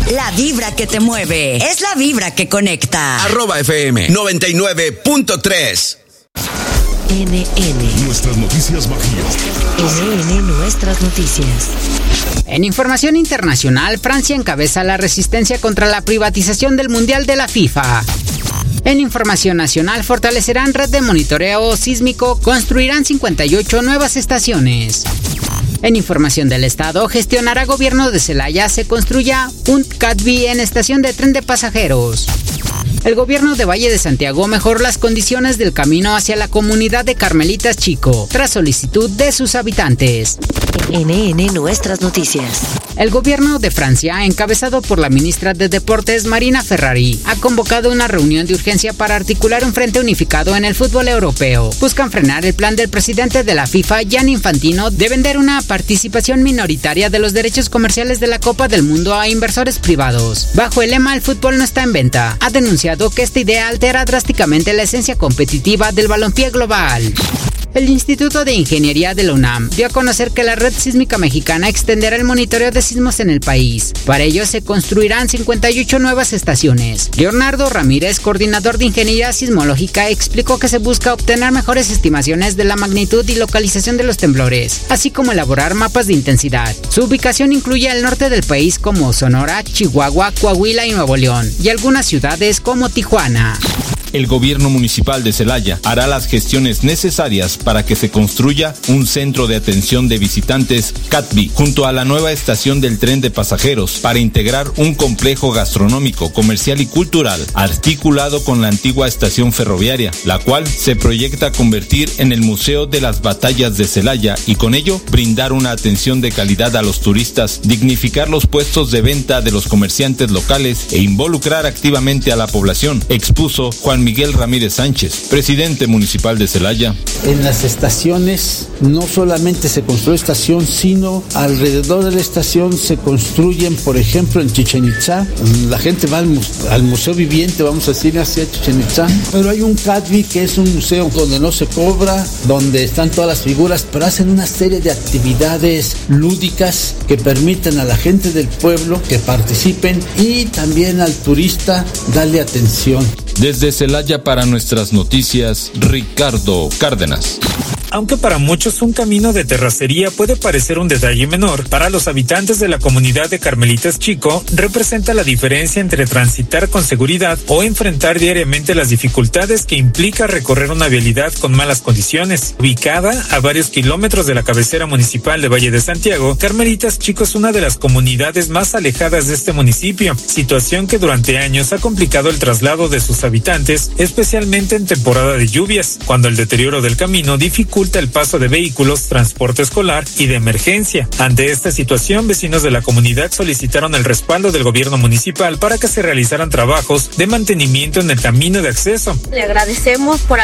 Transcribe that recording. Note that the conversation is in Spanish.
La vibra que te mueve es la vibra que conecta. @FM 99.3. NN. Nuestras noticias bajías. NN Nuestras noticias. En información internacional, Francia encabeza la resistencia contra la privatización del Mundial de la FIFA. En información nacional, fortalecerán red de monitoreo sísmico, construirán 58 nuevas estaciones. En información del Estado, gestionará gobierno de Celaya se construya un CATV en estación de tren de pasajeros. El gobierno de Valle de Santiago mejoró las condiciones del camino hacia la comunidad de Carmelitas Chico, tras solicitud de sus habitantes. NN Nuestras noticias. El gobierno de Francia, encabezado por la ministra de Deportes Marina Ferrari, ha convocado una reunión de urgencia para articular un frente unificado en el fútbol europeo. Buscan frenar el plan del presidente de la FIFA, Gianni Infantino, de vender una participación minoritaria de los derechos comerciales de la Copa del Mundo a inversores privados. Bajo el lema "El fútbol no está en venta", ha denunciado que esta idea altera drásticamente la esencia competitiva del balompié global. El Instituto de Ingeniería de la UNAM dio a conocer que la Red Sísmica Mexicana extenderá el monitoreo de sismos en el país. Para ello se construirán 58 nuevas estaciones. Leonardo Ramírez, coordinador de Ingeniería Sismológica, explicó que se busca obtener mejores estimaciones de la magnitud y localización de los temblores, así como elaborar mapas de intensidad. Su ubicación incluye el norte del país como Sonora, Chihuahua, Coahuila y Nuevo León, y algunas ciudades como Tijuana. El gobierno municipal de Celaya hará las gestiones necesarias para que se construya un centro de atención de visitantes CATV junto a la nueva estación del tren de pasajeros para integrar un complejo gastronómico, comercial y cultural articulado con la antigua estación ferroviaria, la cual se proyecta convertir en el Museo de las Batallas de Celaya y con ello brindar una atención de calidad a los turistas, dignificar los puestos de venta de los comerciantes locales e involucrar activamente a la población, expuso Juan Miguel Ramírez Sánchez, presidente municipal de Celaya. En las estaciones no solamente se construye estación, sino alrededor de la estación se construyen, por ejemplo, en Chichén Itzá, la gente va al museo viviente, vamos a decir, hacia Chichén Itzá, pero hay un CATV que es un museo donde no se cobra, donde están todas las figuras, pero hacen una serie de actividades lúdicas que permiten a la gente del pueblo que participen y también al turista darle atención. Desde Celaya para Nuestras Noticias, Ricardo Cárdenas. Aunque para muchos un camino de terracería puede parecer un detalle menor, para los habitantes de la comunidad de Carmelitas Chico representa la diferencia entre transitar con seguridad o enfrentar diariamente las dificultades que implica recorrer una vialidad con malas condiciones. Ubicada a varios kilómetros de la cabecera municipal de Valle de Santiago, Carmelitas Chico es una de las comunidades más alejadas de este municipio, situación que durante años ha complicado el traslado de sus habitantes, especialmente en temporada de lluvias, cuando el deterioro del camino dificulta el paso de vehículos, transporte escolar y de emergencia. Ante esta situación, vecinos de la comunidad solicitaron el respaldo del gobierno municipal para que se realizaran trabajos de mantenimiento en el camino de acceso. Le agradecemos por